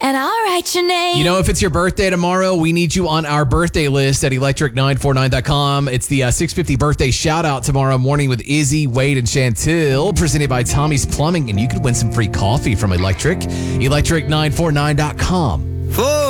and I'll write your name. You know, if it's your birthday tomorrow, we need you on our birthday list at electric949.com. It's the 650 birthday shout out tomorrow morning with Izzy, Wade, and Chantil, presented by Tommy's Plumbing, and you could win some free coffee from Electric. Electric949.com.